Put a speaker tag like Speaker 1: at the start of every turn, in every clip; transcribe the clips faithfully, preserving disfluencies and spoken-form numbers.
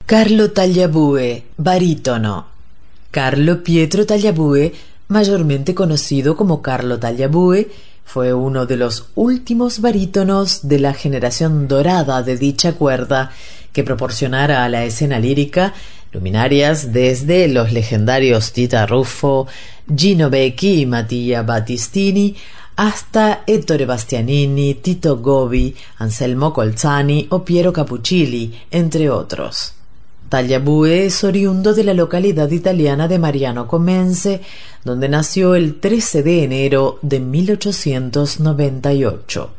Speaker 1: Carlo Tagliabue, barítono. Carlo Pietro Tagliabue, mayormente conocido como Carlo Tagliabue, fue uno de los últimos barítonos de la generación dorada de dicha cuerda que proporcionara a la escena lírica luminarias desde los legendarios Tita Ruffo, Gino Becchi y Mattia Battistini hasta Ettore Bastianini, Tito Gobbi, Anselmo Colzani o Piero Capuccilli, entre otros. Tagliabue es oriundo de la localidad italiana de Mariano Comense, donde nació el trece de enero de mil ochocientos noventa y ocho.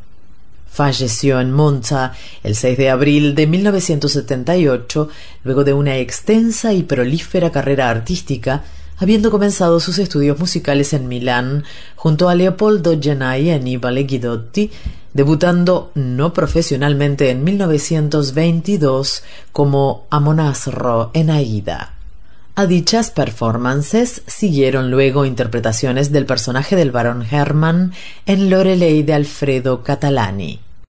Speaker 1: Falleció en Monza el seis de abril de mil novecientos setenta y ocho, luego de una extensa y prolífera carrera artística, habiendo comenzado sus estudios musicales en Milán junto a Leopoldo Giannai y Annibale Guidotti, debutando no profesionalmente en mil novecientos veintidós como Amonasro en Aida. A dichas performances siguieron luego interpretaciones del personaje del barón Hermann en Lorelei de Alfredo Catalani.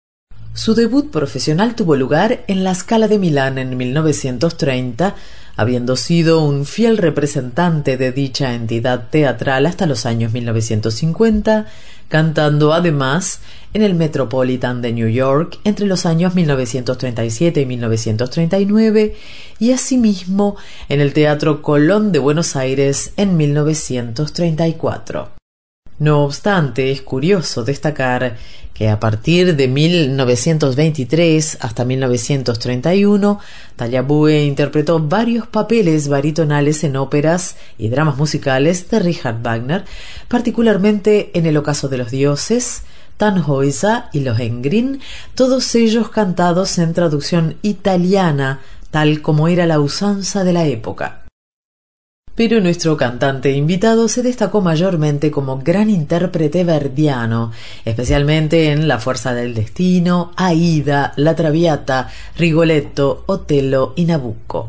Speaker 1: Su debut profesional tuvo lugar en la Scala de Milán en mil novecientos treinta, habiendo sido un fiel representante de dicha entidad teatral hasta los años mil novecientos cincuenta, cantando además en el Metropolitan de New York entre los años mil novecientos treinta y siete y mil novecientos treinta y nueve y asimismo en el Teatro Colón de Buenos Aires en mil novecientos treinta y cuatro. No obstante, es curioso destacar que a partir de mil novecientos veintitrés hasta mil novecientos treinta y uno, Tagliabue interpretó varios papeles baritonales en óperas y dramas musicales de Richard Wagner, particularmente en El ocaso de los dioses, Tannhäuser y Lohengrin, todos ellos cantados en traducción italiana, tal como era la usanza de la época. Pero nuestro cantante invitado se destacó mayormente como gran intérprete verdiano, especialmente en La fuerza del destino, Aida, La Traviata, Rigoletto, Otello y Nabucco.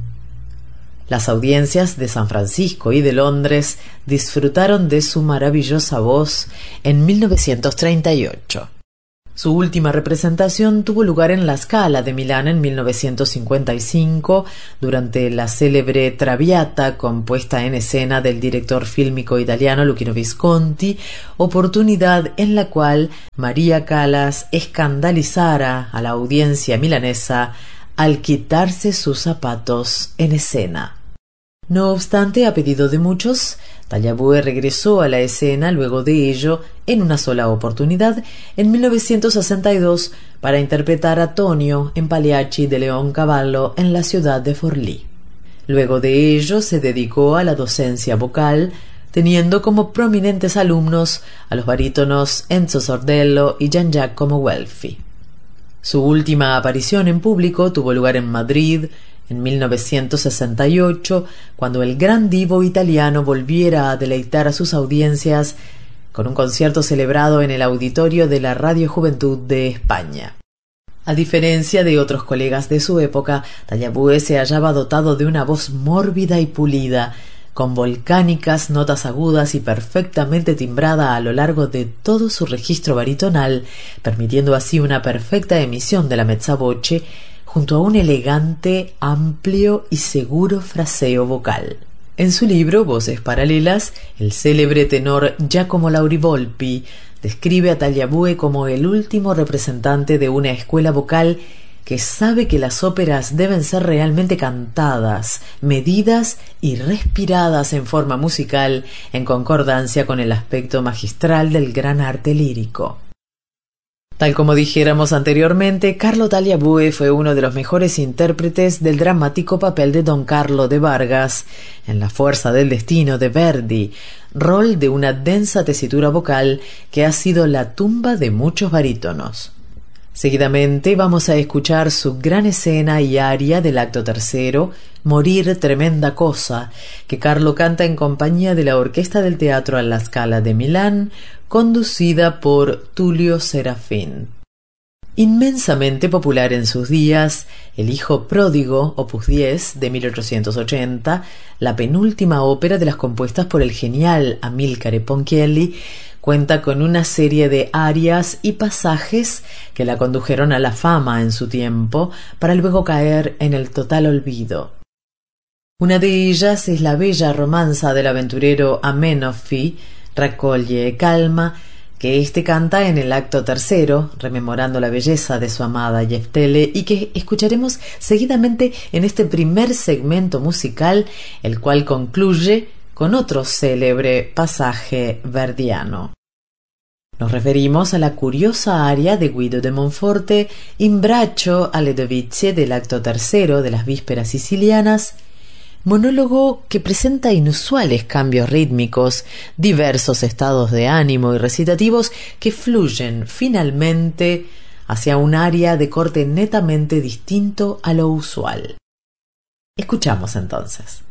Speaker 1: Las audiencias de San Francisco y de Londres disfrutaron de su maravillosa voz en mil novecientos treinta y ocho. Su última representación tuvo lugar en la Scala de Milán en mil novecientos cincuenta y cinco, durante la célebre Traviata compuesta en escena del director fílmico italiano Luchino Visconti, oportunidad en la cual María Callas escandalizara a la audiencia milanesa al quitarse sus zapatos en escena. No obstante, a pedido de muchos, Tagliabue regresó a la escena luego de ello en una sola oportunidad en mil novecientos sesenta y dos para interpretar a Tonio en Pagliacci de Leoncavallo en la ciudad de Forlì. Luego de ello se dedicó a la docencia vocal, teniendo como prominentes alumnos a los barítonos Enzo Sordello y Gian Giacomo Guelfi. Su última aparición en público tuvo lugar en Madrid en mil novecientos sesenta y ocho, cuando el gran divo italiano volviera a deleitar a sus audiencias con un concierto celebrado en el auditorio de la Radio Juventud de España. A diferencia de otros colegas de su época, Tagliabue se hallaba dotado de una voz mórbida y pulida, con volcánicas notas agudas y perfectamente timbrada a lo largo de todo su registro baritonal, permitiendo así una perfecta emisión de la mezzavoce, junto a un elegante, amplio y seguro fraseo vocal. En su libro Voces paralelas, el célebre tenor Giacomo Laurivolpi describe a Tagliabue como el último representante de una escuela vocal que sabe que las óperas deben ser realmente cantadas, medidas y respiradas en forma musical en concordancia con el aspecto magistral del gran arte lírico. Tal como dijéramos anteriormente, Carlo Tagliabue fue uno de los mejores intérpretes del dramático papel de Don Carlo de Vargas en La fuerza del destino de Verdi, rol de una densa tesitura vocal que ha sido la tumba de muchos barítonos. Seguidamente vamos a escuchar su gran escena y aria del acto tercero, Morir tremenda cosa, que Carlo canta en compañía de la Orquesta del Teatro alla Scala de Milán, conducida por Tullio Serafin. Inmensamente popular en sus días, El hijo pródigo, opus diez, de mil ochocientos ochenta, la penúltima ópera de las compuestas por el genial Amilcare Ponchielli, Cuenta con una serie de arias y pasajes que la condujeron a la fama en su tiempo, para luego caer en el total olvido. Una de ellas es la bella romanza del aventurero Amenofí, Raccoglie e calma, que éste canta en el acto tercero, rememorando la belleza de su amada Yeftele, y que escucharemos seguidamente en este primer segmento musical, el cual concluye con otro célebre pasaje verdiano. Nos referimos a la curiosa aria de Guido de Monforte, In braccio alle dovizie, del acto tercero de las vísperas sicilianas, monólogo que presenta inusuales cambios rítmicos, diversos estados de ánimo y recitativos que fluyen finalmente hacia un aria de corte netamente distinto a lo usual. Escuchamos entonces.